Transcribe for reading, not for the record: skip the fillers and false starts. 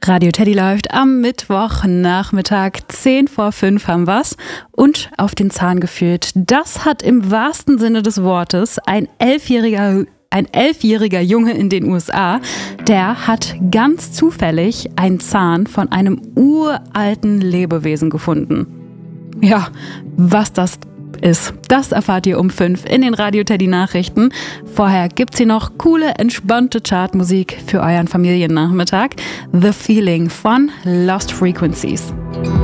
Radio Teddy läuft am Mittwochnachmittag, 10:05 haben wir's und auf den Zahn gefühlt. Das hat im wahrsten Sinne des Wortes ein elfjähriger Junge in den USA, der hat ganz zufällig einen Zahn von einem uralten Lebewesen gefunden. Ja, was das ist, das erfahrt ihr um 5 in den Radio Teddy Nachrichten. Vorher gibt's hier noch coole, entspannte Chartmusik für euren Familiennachmittag. The Feeling von Lost Frequencies.